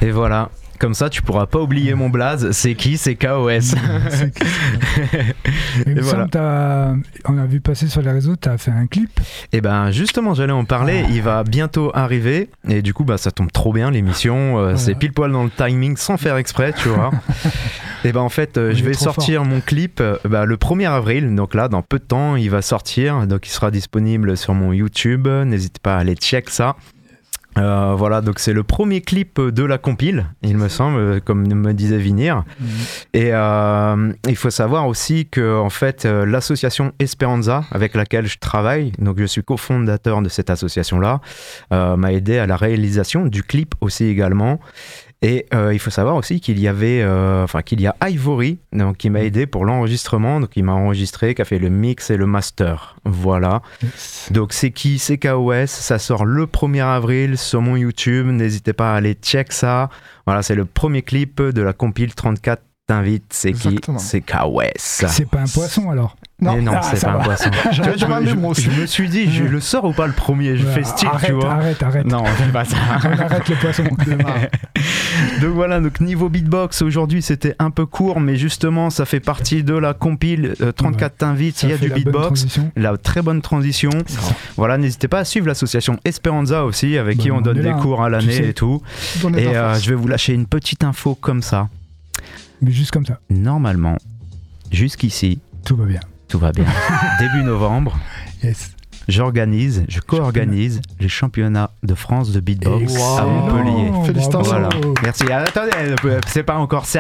Et voilà. Comme ça, tu pourras pas oublier mon blaze. C'est qui? C'est KOS. Il me semble on a vu passer sur les réseaux, tu as fait un clip. Et ben justement, j'allais en parler. Il va bientôt arriver. Et du coup, ça tombe trop bien l'émission. C'est pile poil dans le timing sans faire exprès, tu vois. Et ben en fait, je vais sortir mon clip le 1er avril. Donc là, dans peu de temps, il va sortir. Donc il sera disponible sur mon YouTube. N'hésite pas à aller check ça. Voilà, donc c'est le premier clip de la compile, il me semble, comme me disait Vinir. Et il faut savoir aussi que en fait, l'association Esperanza avec laquelle je travaille, donc je suis cofondateur de cette association-là, m'a aidé à la réalisation du clip aussi également. Et il faut savoir aussi qu'il y a Ivory, donc qui m'a aidé pour l'enregistrement, donc il m'a enregistré, qui a fait le mix et le master. Voilà. Yes. Donc c'est qui? C'est KOS. Ça sort le 1er avril sur mon YouTube. N'hésitez pas à aller check ça. Voilà, c'est le premier clip de la compile 34 t'invite. C'est Exactement. Qui? C'est KOS. C'est pas un poisson alors? Non, c'est pas un poisson. Je me suis dit, je le sors ou pas le premier? Je fais style, tu vois. Arrête. Non, c'est pas ça. On arrête le poisson. Donc voilà, donc niveau beatbox, aujourd'hui c'était un peu court, mais justement ça fait partie de la compile 34 t'invite, il y a du beatbox, la très bonne transition. Voilà, n'hésitez pas à suivre l'association Esperanza aussi, avec qui on donne des cours à l'année et tout. Et je vais vous lâcher une petite info comme ça. Mais juste comme ça. Normalement, jusqu'ici, tout va bien. Tout va bien. Début novembre, yes. Je co-organise les championnats de France de beatbox à Montpellier. Félicitations. Voilà. Merci. Attendez, c'est pas encore certain.